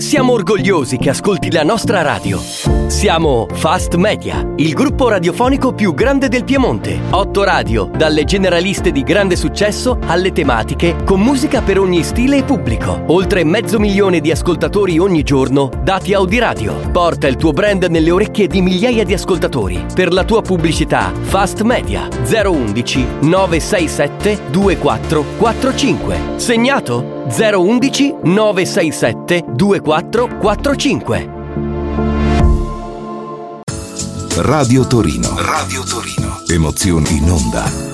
Siamo orgogliosi che ascolti la nostra radio. Siamo Fast Media, il gruppo radiofonico più grande del Piemonte. 8 radio, dalle generaliste di grande successo alle tematiche, con musica per ogni stile e pubblico. Oltre 500.000 di ascoltatori ogni giorno, dati Audiradio. Porta il tuo brand nelle orecchie di migliaia di ascoltatori. Per la tua pubblicità, Fast Media 011 967 2445. Segnato? 011 967 2445. Radio Torino. Radio Torino. Emozioni in onda.